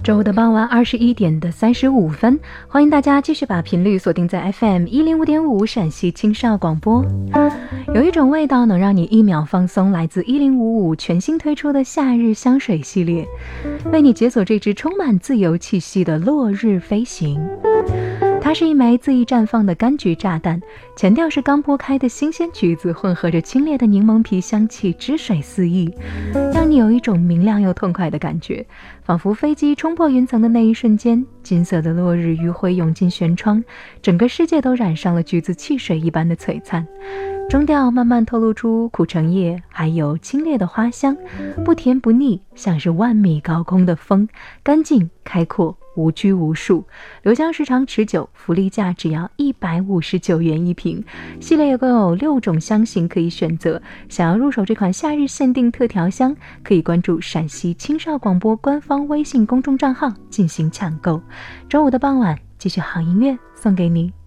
周五的傍晚21:35，欢迎大家继续把频率锁定在 FM105.5 陕西青少广播。有一种味道能让你一秒放松，来自1055全新推出的夏日香水系列，为你解锁这支充满自由气息的落日飞行。它是一枚恣意绽放的柑橘炸弹，前调是刚剥开的新鲜橘子，混合着清冽的柠檬皮，香气汁水四溢，让你有一种明亮又痛快的感觉，仿佛飞机冲破云层的那一瞬间，金色的落日余晖涌进舷窗，整个世界都染上了橘子汽水一般的璀璨。中调慢慢透露出苦橙叶，还有清冽的花香，不甜不腻，像是万米高空的风，干净开阔，无拘无束，留香时长持久，福利价只要159元一瓶。系列共有6种香型可以选择，想要入手这款夏日限定特调香，可以关注陕西青少广播官方微信公众账号进行抢购。周五的傍晚，继续好音乐送给你。